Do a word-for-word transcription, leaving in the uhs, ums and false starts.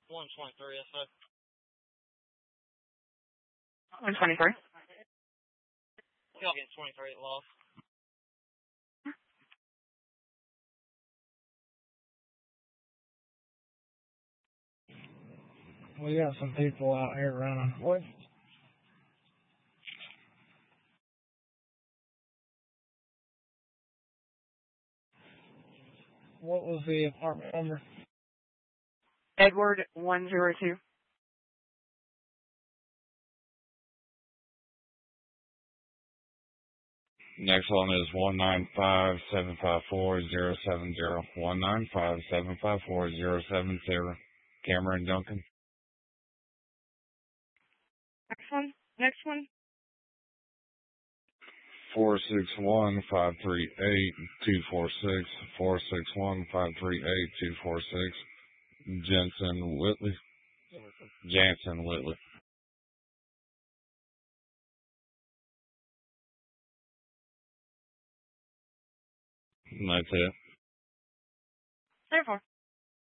one twenty-three, yes, sir. one twenty-three. Y'all getting twenty-three at loss. We got some people out here running. What? What was the apartment number? Edward one zero two. Next one is one nine five seven five four zero seven zero. one nine five seven five four zero seven zero. Cameron Duncan. Next one. Next one. four six one five three eight two four six. four six one five three eight two four six. Jensen Whitley. Jansen Whitley. That's it. Therefore.